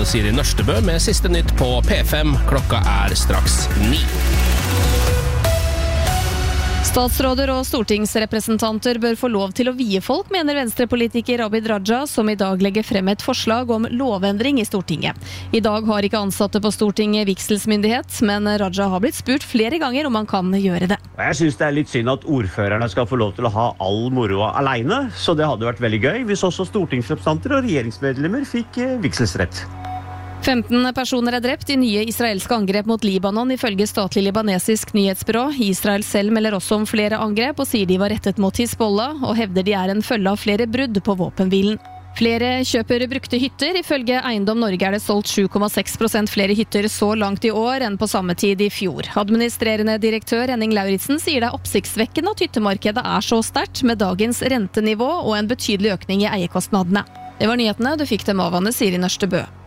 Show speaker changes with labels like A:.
A: Anne Siri Nørstebø med siste nytt på P5. Klokka straks 9.
B: Statsråder og stortingsrepresentanter bør få lov til å vie folk, mener venstrepolitiker Abid Raja, som i dag legger frem et forslag om lovendring i Stortinget. I dag har ikke ansatte på Stortinget vigselsmyndighet, men Raja har blitt spurt flere ganger om han kan gjøre det.
C: Jeg synes det litt synd at ordførerne skal få lov til å ha all moroa alene, så det hadde vært veldig gøy hvis også stortingsrepresentanter og regjeringsmedlemmer fikk vigselsrett.
B: 15 personer drept i nye israelske angrep mot Libanon, ifølge statlig libanesisk nyhetsbyrå. Israel selv melder også om flere angrep og sier de var rettet mot Hizbollah, og hevder de en følge av flere brudd på våpenhvilen. Flere kjøper brukte hytter. Ifølge Eiendom Norge det solgt 7,6% flere hytter så langt i år enn på samme tid i fjor. Administrerende direktør Henning Lauritsen sier det oppsiktsvekkende at hyttemarkedet så sterkt med dagens rentenivå og en betydelig økning i eiekostnadene. Det var nyhetene, du fikk dem av Anne Siri Nørstebø.